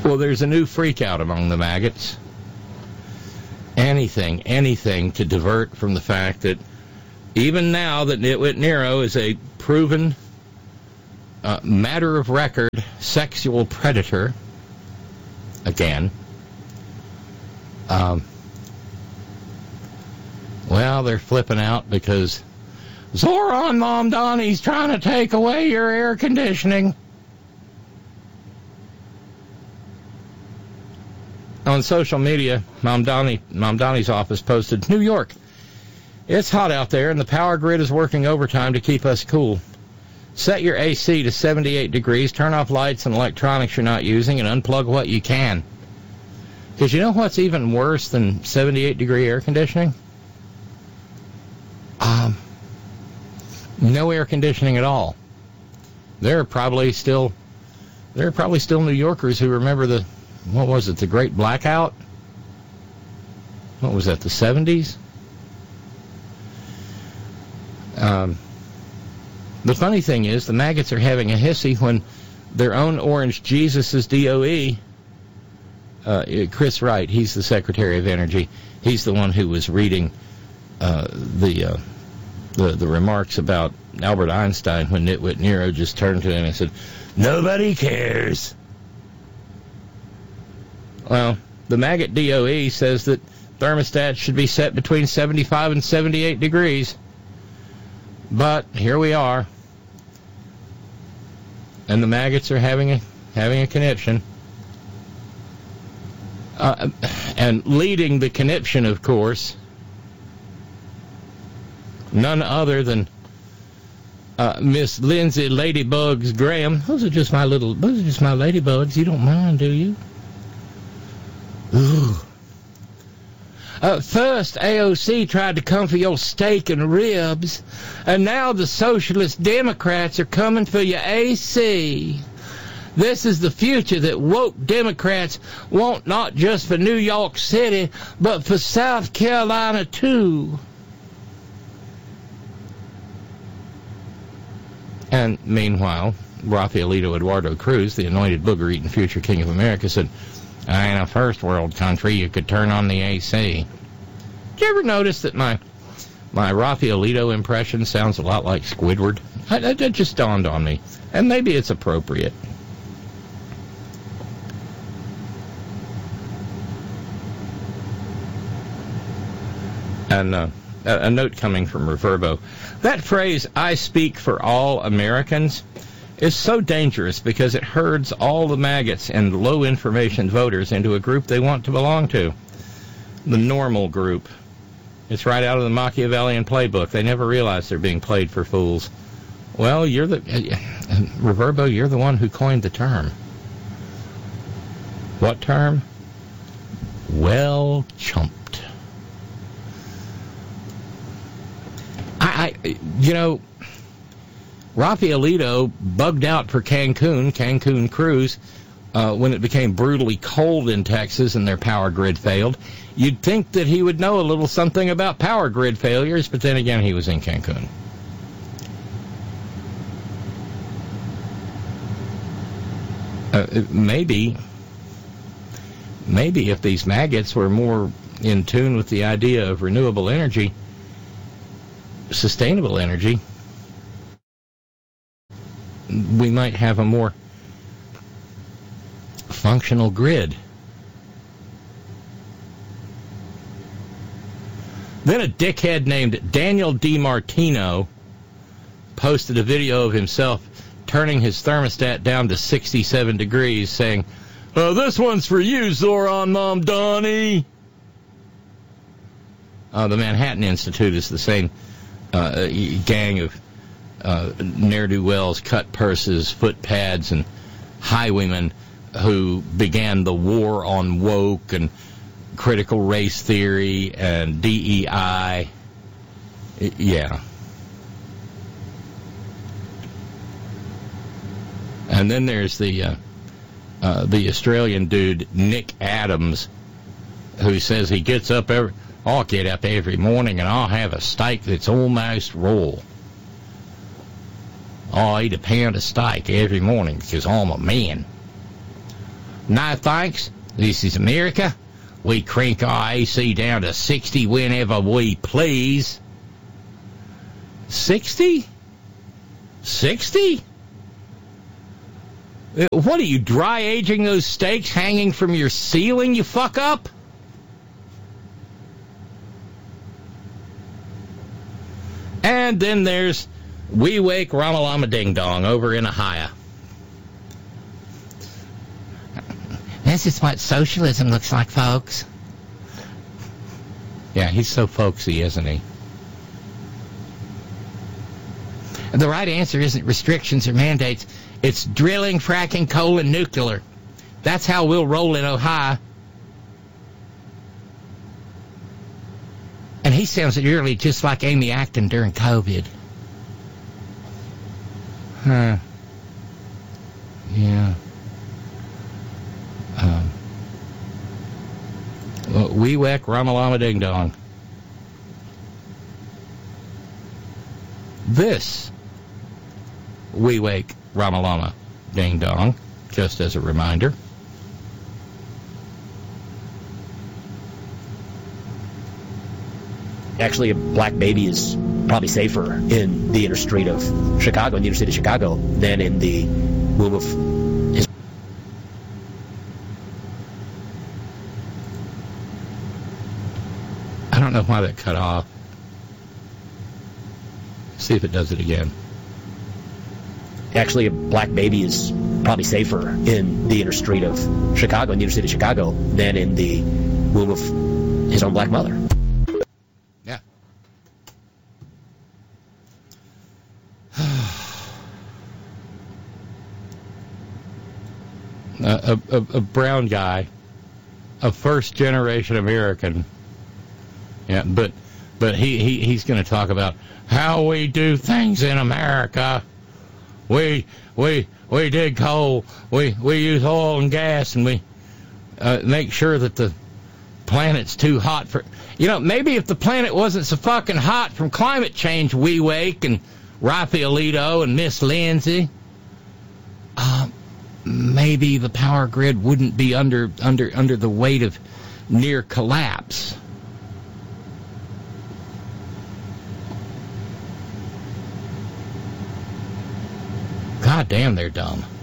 Well, there's a new freak out among the maggots. Anything to divert from the fact that even now that Nitwit Nero is a proven matter of record sexual predator, again, well, they're flipping out because Zoran Mamdani's trying to take away your air conditioning. On social media, Mamdani's office posted, New York, it's hot out there and the power grid is working overtime to keep us cool. Set your AC to 78 degrees, turn off lights and electronics you're not using, and unplug what you can. Because you know what's even worse than 78-degree air conditioning? No air conditioning at all. There are probably still New Yorkers who remember the Great Blackout? What was that, the 70s? The funny thing is, the maggots are having a hissy when their own Orange Jesus' DOE, Chris Wright, he's the Secretary of Energy, he's the one who was reading the remarks about Albert Einstein when Nitwit Nero just turned to him and said, nobody cares. Well, the maggot DOE says that thermostats should be set between 75 and 78 degrees. But here we are. And the maggots are having a conniption. And leading the conniption, of course, none other than Miss Lindsay Ladybugs Graham. Those are just my ladybugs. You don't mind, do you? Ooh. First, AOC tried to come for your steak and ribs, and now the Socialist Democrats are coming for your AC. This is the future that woke Democrats want, not just for New York City, but for South Carolina, too. And meanwhile, Rafaelito Eduardo Cruz, the anointed booger-eating future king of America, said, in a first world country, you could turn on the AC. Did you ever notice that my Rafaelito impression sounds a lot like Squidward? It just dawned on me. And maybe it's appropriate. And a note coming from Reverbo. That phrase, I speak for all Americans, is so dangerous because it herds all the maggots and low-information voters into a group they want to belong to. The normal group. It's right out of the Machiavellian playbook. They never realize they're being played for fools. Well, Reverbo, you're the one who coined the term. What term? Well chumped. Rafaelito bugged out for Cancun cruise, when it became brutally cold in Texas and their power grid failed. You'd think that he would know a little something about power grid failures, but then again, he was in Cancun. Maybe if these maggots were more in tune with the idea of renewable energy, sustainable energy, we might have a more functional grid. Then a dickhead named Daniel DiMartino posted a video of himself turning his thermostat down to 67 degrees, saying, this one's for you, Zoran Mamdani. The Manhattan Institute is the same gang of ne'er-do-wells, cut purses, foot pads, and highwaymen who began the war on woke and critical race theory and DEI. Yeah. And then there's the Australian dude, Nick Adams, who says he gets up I'll get up every morning and I'll have a steak that's almost raw. I'll eat a pound of steak every morning because I'm a man. No thanks. This is America. We crank our AC down to 60 whenever we please. 60? 60? What are you, dry aging those steaks hanging from your ceiling, you fuck up? And then there's We Wake Ramalama Ding Dong over in Ohio. This is what socialism looks like, folks. Yeah, he's so folksy, isn't he? The right answer isn't restrictions or mandates. It's drilling, fracking, coal, and nuclear. That's how we'll roll in Ohio. And he sounds eerily just like Amy Acton during COVID. Huh. Yeah. We Wek Ramalama Ding Dong. This We Wake Ramalama Ding Dong, just as a reminder. Actually, a black baby is probably safer in the inner street of Chicago, in the inner city of Chicago, than in the womb of his. I don't know why that cut off. See if it does it again. Actually, a black baby is probably safer in the inner street of Chicago, in the inner city of Chicago, than in the womb of his own black mother. Yeah. A brown guy, a first-generation American. Yeah, but he's going to talk about how we do things in America. We dig coal. We use oil and gas, and we make sure that the planet's too hot for. Maybe if the planet wasn't so fucking hot from climate change, We Wake and Raphaelito and Miss Lindsay, maybe the power grid wouldn't be under the weight of near collapse. God damn, they're dumb.